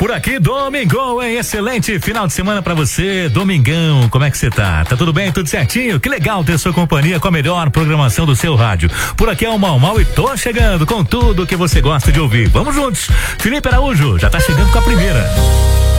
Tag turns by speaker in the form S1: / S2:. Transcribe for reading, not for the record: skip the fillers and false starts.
S1: por aqui, Domingão, hein? Excelente final de semana pra você, Domingão, como é que você tá? Tá tudo bem, tudo certinho? Que legal ter sua companhia com a melhor programação do seu rádio. Por aqui é o Mal e tô chegando com tudo que você gosta de ouvir. Vamos juntos. Felipe Araújo já tá chegando com a primeira.